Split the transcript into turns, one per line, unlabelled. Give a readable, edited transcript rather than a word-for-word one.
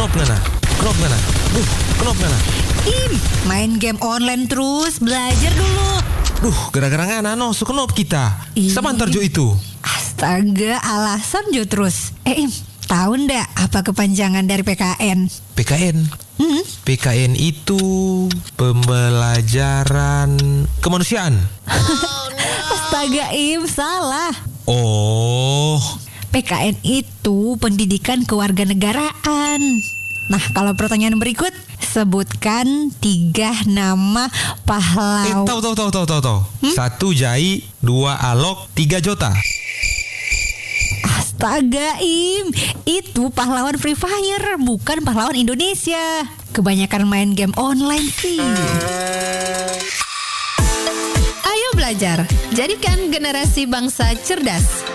Kenop ngana. Kenop ngana.
Main game online terus, belajar dulu.
Gara-gara ngana no, so kenop kita. Samantar jo itu.
Astaga, alasan jo terus. Tahu ndak apa kepanjangan dari PKN?
PKN? PKN itu pembelajaran kemanusiaan.
Astaga, salah.
Oh,
PKN itu pendidikan kewarganegaraan. Nah, kalau pertanyaan berikut, sebutkan 3 nama pahlawan.
Tahu. 1 Jai, 2 Alok, 3 Jota.
Astaga, itu pahlawan Free Fire, bukan pahlawan Indonesia. Kebanyakan main game online sih.
Ayo belajar, jadikan generasi bangsa cerdas.